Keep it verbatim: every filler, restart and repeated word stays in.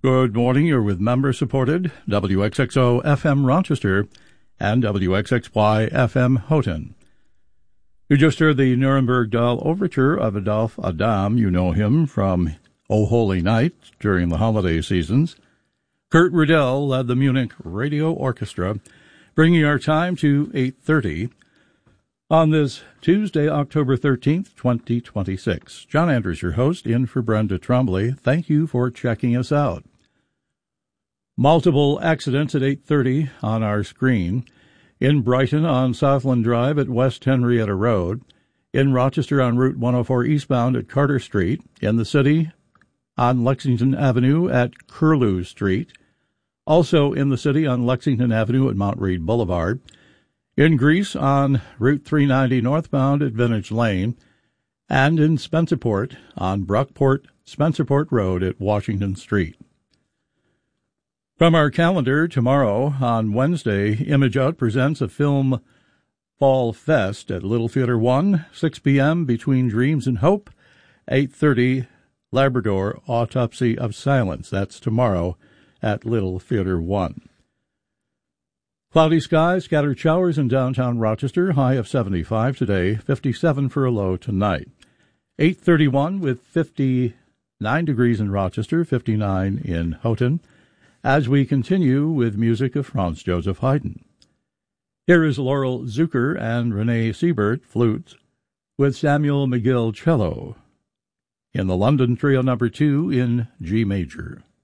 Good morning. You're with member-supported W X X O F M Rochester and W X X Y F M Houghton. You just heard the Nuremberg Dahl Overture of Adolphe Adam. You know him from O Holy Night during the holiday seasons. Kurt Riddell led the Munich Radio Orchestra, bringing our time to eight thirty on this Tuesday, October thirteenth, twenty twenty-six. John Andrews, your host, in for Brenda Trombley. Thank you for checking us out. Multiple accidents at eight thirty on our screen. In Brighton on Southland Drive at West Henrietta Road. In Rochester on Route one oh four eastbound at Carter Street. In the city on Lexington Avenue at Curlew Street. Also in the city on Lexington Avenue at Mount Read Boulevard. In Greece on Route three ninety northbound at Vintage Lane. And in Spencerport on Brockport Spencerport Road at Washington Street. From our calendar, tomorrow, on Wednesday, Image Out presents a film Fall Fest at Little Theater one, six p.m. Between Dreams and Hope, eight thirty, Labrador Autopsy of Silence. That's tomorrow at Little Theater one. Cloudy skies, scattered showers in downtown Rochester, high of seventy-five today, fifty-seven for a low tonight. eight thirty-one with fifty-nine degrees in Rochester, fifty-nine in Houghton. As we continue with music of Franz Joseph Haydn. Here is Laurel Zucker and Renee Siebert, flutes, with Samuel McGill, cello, in the London Trio number two in G major.